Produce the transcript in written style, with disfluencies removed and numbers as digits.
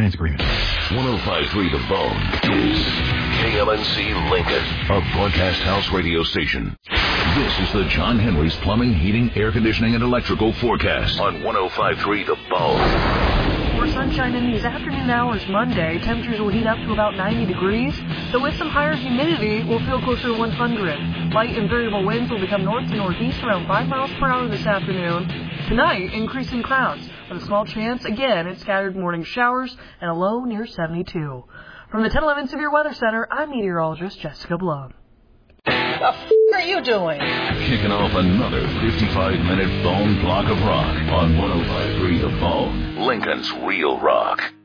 finance agreement. 105.3 The Bone is KLNC Lincoln, a broadcast house radio station. This is the John Henry's Plumbing, Heating, Air Conditioning, and Electrical forecast on 105.3 The Bone. For sunshine in these afternoon hours Monday, temperatures will heat up to about 90 degrees, though with some higher humidity, we'll feel closer to 100. Light and variable winds will become north to northeast around 5 miles per hour this afternoon. Tonight, increasing clouds, with a small chance, again, at scattered morning showers and a low near 72. From the 1011 Severe Weather Center, I'm meteorologist Jessica Blum. The f*** are you doing? Kicking off another 55-minute Bone block of rock on 105.3 The Bone, Lincoln's Real Rock.